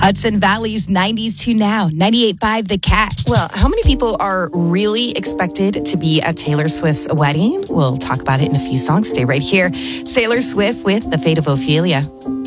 Hudson Valley's 90s to now, 98.5 The Cat. Well, how many people are really expected to be at Taylor Swift's wedding? We'll talk about it in a few songs. Stay right here. Taylor Swift with The Fate of Ophelia.